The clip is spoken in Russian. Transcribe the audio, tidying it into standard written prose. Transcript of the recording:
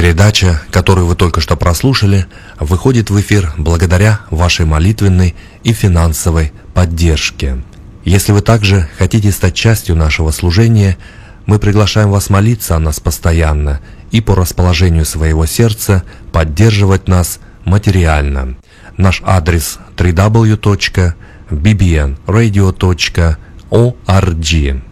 Передача, которую вы только что прослушали, выходит в эфир благодаря вашей молитвенной и финансовой поддержке. Если вы также хотите стать частью нашего служения, мы приглашаем вас молиться о нас постоянно и по расположению своего сердца поддерживать нас материально. Наш адрес www.bbnradio.org.